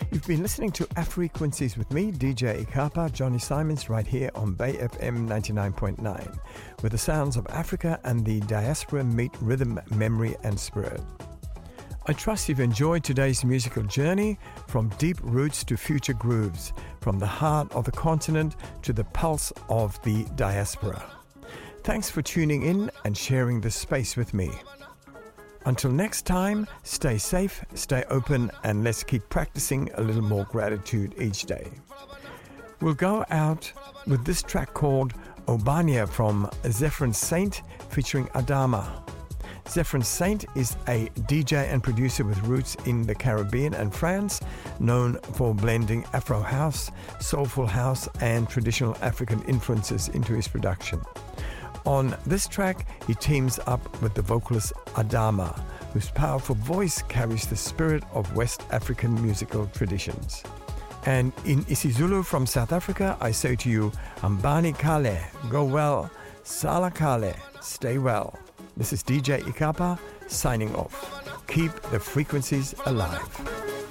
You've been listening to Afrequencies with me, DJ Ikapa, Johnny Simons, right here on Bay FM 99.9, where the sounds of Africa and the diaspora meet rhythm, memory and spirit. I trust you've enjoyed today's musical journey, from deep roots to future grooves, from the heart of the continent to the pulse of the diaspora. Thanks for tuning in and sharing this space with me. Until next time, stay safe, stay open, and let's keep practicing a little more gratitude each day. We'll go out with this track called Obania from Zephyrin Saint featuring Adama. Zephyrin Saint is a DJ and producer with roots in the Caribbean and France, known for blending Afro house, soulful house, and traditional African influences into his production. On this track, he teams up with the vocalist Adama, whose powerful voice carries the spirit of West African musical traditions. And in isiZulu from South Africa, I say to you, Ambani Kale, go well, Sala Kale, stay well. This is DJ Ikapa signing off. Keep the frequencies alive.